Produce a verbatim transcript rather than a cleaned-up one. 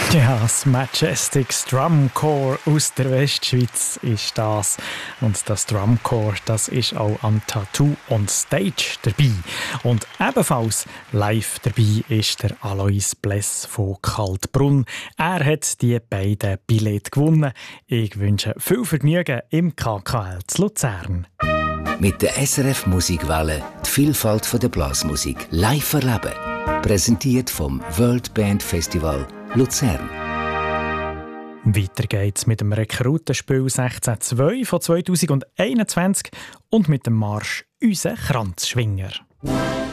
Ja, das Majestics Drum Corps aus der Westschweiz ist das. Und das Drum Corps, das ist auch am Tattoo on Stage dabei. Und ebenfalls live dabei ist der Alois Bless von Kaltbrunn. Er hat die beiden Billette gewonnen. Ich wünsche viel Vergnügen im K K L zu Luzern. Mit der S R F Musikwelle die Vielfalt der Blasmusik live erleben. Präsentiert vom World Band Festival Luzern. Weiter geht's mit dem Rekrutenspiel sechzehn zwei von zweitausendeinundzwanzig und mit dem Marsch «Unser Kranzschwinger».